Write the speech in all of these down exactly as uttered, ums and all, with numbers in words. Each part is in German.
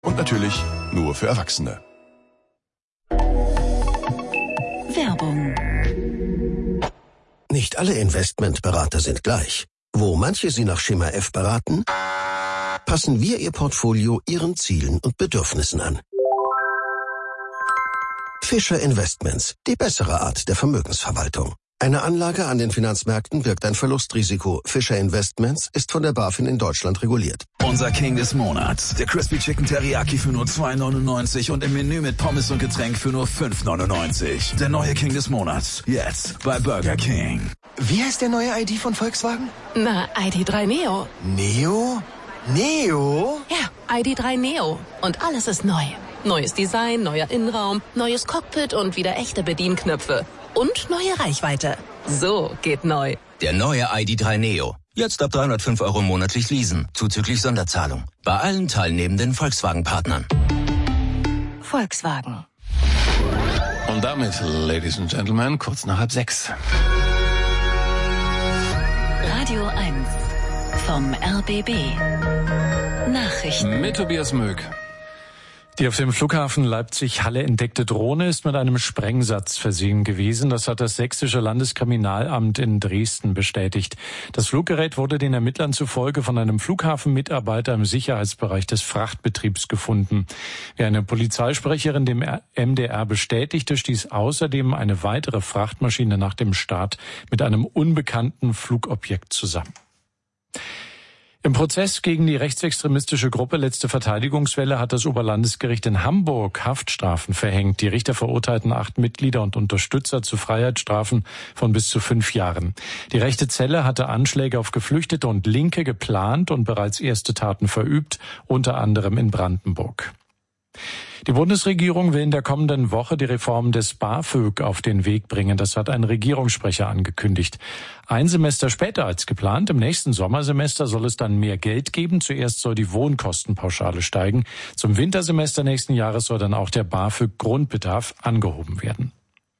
Und natürlich nur für Erwachsene. Werbung. Nicht alle Investmentberater sind gleich. Wo manche Sie nach Schema F beraten, passen wir Ihr Portfolio Ihren Zielen und Bedürfnissen an. Fischer Investments, die bessere Art der Vermögensverwaltung. Eine Anlage an den Finanzmärkten birgt ein Verlustrisiko. Fischer Investments ist von der BaFin in Deutschland reguliert. Unser King des Monats. Der Crispy Chicken Teriyaki für nur zwei neunundneunzig und im Menü mit Pommes und Getränk für nur fünf neunundneunzig. Der neue King des Monats. Jetzt bei Burger King. Wie heißt der neue I D von Volkswagen? Na, I D drei Neo. Neo? Neo? Ja, I D drei Neo. Und alles ist neu. Neues Design, neuer Innenraum, neues Cockpit und wieder echte Bedienknöpfe. Und neue Reichweite. So geht neu. Der neue I D drei Neo. Jetzt ab dreihundertfünf Euro monatlich leasen, zuzüglich Sonderzahlung. Bei allen teilnehmenden Volkswagen-Partnern. Volkswagen. Und damit, Ladies and Gentlemen, kurz nach halb sechs. Radio eins vom R B B. Nachrichten. Mit Tobias Möck. Die auf dem Flughafen Leipzig-Halle entdeckte Drohne ist mit einem Sprengsatz versehen gewesen. Das hat das Sächsische Landeskriminalamt in Dresden bestätigt. Das Fluggerät wurde den Ermittlern zufolge von einem Flughafenmitarbeiter im Sicherheitsbereich des Frachtbetriebs gefunden. Wie eine Polizeisprecherin dem M D R bestätigte, stieß außerdem eine weitere Frachtmaschine nach dem Start mit einem unbekannten Flugobjekt zusammen. Im Prozess gegen die rechtsextremistische Gruppe Letzte Verteidigungswelle hat das Oberlandesgericht in Hamburg Haftstrafen verhängt. Die Richter verurteilten acht Mitglieder und Unterstützer zu Freiheitsstrafen von bis zu fünf Jahren. Die rechte Zelle hatte Anschläge auf Geflüchtete und Linke geplant und bereits erste Taten verübt, unter anderem in Brandenburg. Die Bundesregierung will in der kommenden Woche die Reform des BAföG auf den Weg bringen. Das hat ein Regierungssprecher angekündigt. Ein Semester später als geplant, im nächsten Sommersemester, soll es dann mehr Geld geben. Zuerst soll die Wohnkostenpauschale steigen. Zum Wintersemester nächsten Jahres soll dann auch der BAföG-Grundbedarf angehoben werden.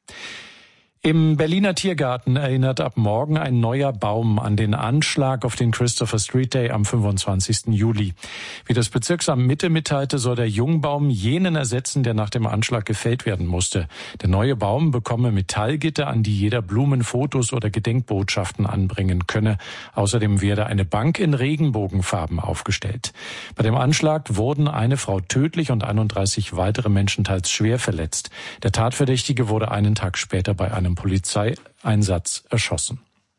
Im Berliner Tiergarten erinnert ab morgen ein neuer Baum an den Anschlag auf den Christopher Street Day am fünfundzwanzigsten Juli. Wie das Bezirksamt Mitte mitteilte, soll der Jungbaum jenen ersetzen, der nach dem Anschlag gefällt werden musste. Der neue Baum bekomme Metallgitter, an die jeder Blumen, Fotos oder Gedenkbotschaften anbringen könne. Außerdem werde eine Bank in Regenbogenfarben aufgestellt. Bei dem Anschlag wurden eine Frau tödlich und einunddreißig weitere Menschen teils schwer verletzt. Der Tatverdächtige wurde einen Tag später bei einem Polizeieinsatz erschossen.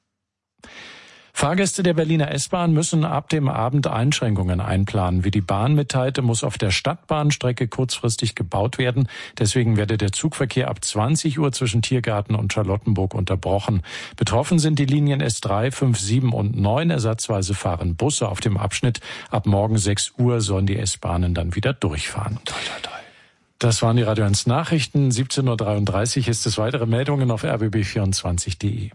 Fahrgäste der Berliner S-Bahn müssen ab dem Abend Einschränkungen einplanen. Wie die Bahn mitteilte, muss auf der Stadtbahnstrecke kurzfristig gebaut werden. Deswegen werde der Zugverkehr ab zwanzig Uhr zwischen Tiergarten und Charlottenburg unterbrochen. Betroffen sind die Linien S drei, fünf, sieben und neun. Ersatzweise fahren Busse auf dem Abschnitt. Ab morgen sechs Uhr sollen die S-Bahnen dann wieder durchfahren. Toi, toi, toi. Das waren die Radio eins Nachrichten. siebzehn Uhr dreiunddreißig ist es. Weitere Meldungen auf r b b vierundzwanzig punkt de.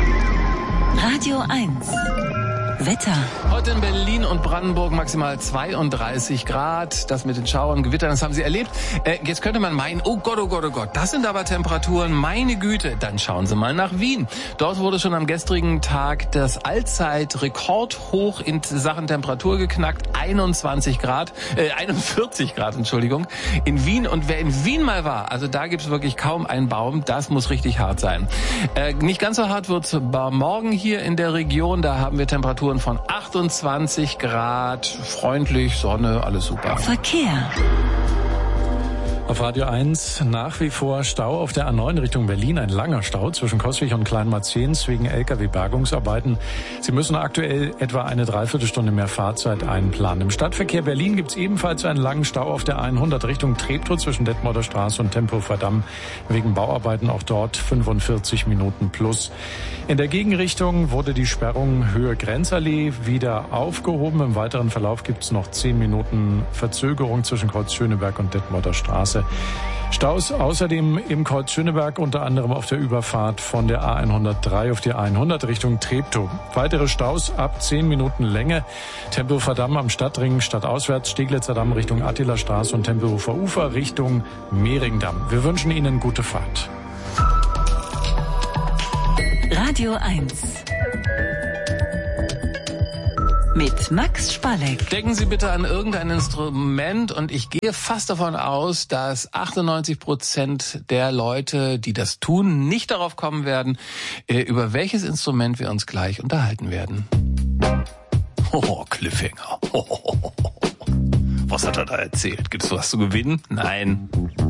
Radio eins. Wetter. Heute in Berlin und Brandenburg maximal zweiunddreißig Grad. Das mit den Schauern und Gewittern, das haben Sie erlebt. Äh, jetzt könnte man meinen, oh Gott, oh Gott, oh Gott, das sind aber Temperaturen, meine Güte. Dann schauen Sie mal nach Wien. Dort wurde schon am gestrigen Tag das Allzeit-Rekordhoch in Sachen Temperatur geknackt. einundzwanzig Grad, äh, einundvierzig Grad, Entschuldigung, in Wien. Und wer in Wien mal war, also da gibt's wirklich kaum einen Baum. Das muss richtig hart sein. Äh, nicht ganz so hart wird's morgen hier in der Region. Da haben wir Temperaturen von achtundzwanzig Grad, freundlich, Sonne, alles super. Verkehr. Auf Radio eins nach wie vor Stau auf der A neun Richtung Berlin. Ein langer Stau zwischen Coswig und Kleinmarzens wegen L K W-Bergungsarbeiten. Sie müssen aktuell etwa eine Dreiviertelstunde mehr Fahrzeit einplanen. Im Stadtverkehr Berlin gibt es ebenfalls einen langen Stau auf der hundert Richtung Treptow zwischen Detmolder Straße und Tempelhofer Damm. Wegen Bauarbeiten auch dort fünfundvierzig Minuten plus. In der Gegenrichtung wurde die Sperrung Höhe Grenzallee wieder aufgehoben. Im weiteren Verlauf gibt es noch zehn Minuten Verzögerung zwischen Kreuz Schöneberg und Detmolder Straße. Staus außerdem im Kreuz Schöneberg, unter anderem auf der Überfahrt von der A hundertdrei auf die A hundert Richtung Treptow. Weitere Staus ab zehn Minuten Länge. Tempelhofer Damm am Stadtring stadtauswärts, Steglitzer Damm Richtung Attila Straße und Tempelhofer Ufer Richtung Mehringdamm. Wir wünschen Ihnen gute Fahrt. Radio eins. mit Max Spalleck. Denken Sie bitte an irgendein Instrument und ich gehe fast davon aus, dass achtundneunzig Prozent der Leute, die das tun, nicht darauf kommen werden, über welches Instrument wir uns gleich unterhalten werden. Oh, Cliffhanger. Was hat er da erzählt? Gibt's was zu gewinnen? Nein.